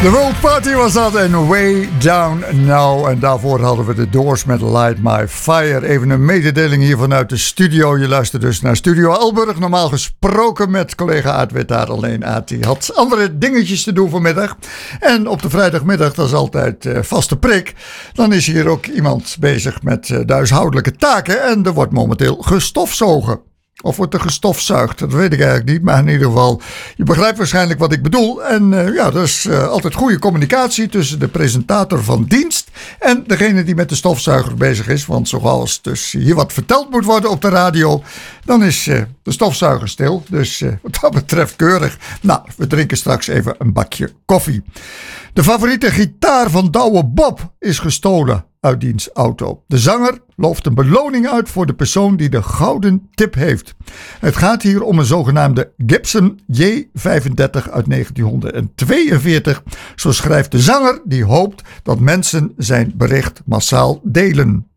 De World Party was dat en Way Down Now. En daarvoor hadden we de Doors met Light My Fire. Even een mededeling hier vanuit de studio. Je luistert dus naar Studio Elburg. Normaal gesproken met collega Aad Wittaert. Alleen Aad die had andere dingetjes te doen vanmiddag. En op de vrijdagmiddag, dat is altijd vaste prik. Dan is hier ook iemand bezig met de huishoudelijke taken. En er wordt momenteel gestofzogen. Of wordt er gestofzuigd? Dat weet ik eigenlijk niet. Maar in ieder geval, je begrijpt waarschijnlijk wat ik bedoel. En ja, dat is altijd goede communicatie tussen de presentator van dienst en degene die met de stofzuiger bezig is. Want zoals dus hier wat verteld moet worden op de radio, dan is de stofzuiger stil. Dus wat dat betreft keurig. Nou, we drinken straks even een bakje koffie. De favoriete gitaar van Douwe Bob is gestolen uit diens auto. De zanger looft een beloning uit voor de persoon die de gouden tip heeft. Het gaat hier om een zogenaamde Gibson J35 uit 1942. Zo schrijft de zanger die hoopt dat mensen zijn bericht massaal delen.